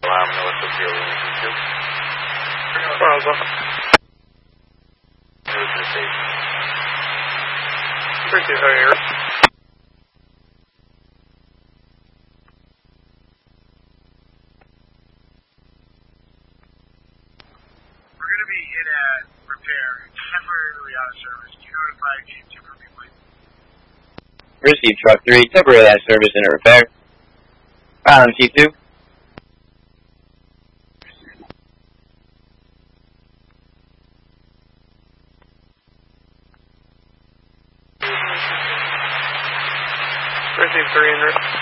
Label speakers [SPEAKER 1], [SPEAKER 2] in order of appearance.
[SPEAKER 1] Lime, north of Building G2.
[SPEAKER 2] Bravo.
[SPEAKER 1] Move to the station.
[SPEAKER 2] 325 here.
[SPEAKER 3] We're going to be in at repair, temporarily out of service. Can you notify G2 for me, please?
[SPEAKER 4] Receive truck 3, temporarily out of service and repair. T2.
[SPEAKER 2] Receive 3 en route.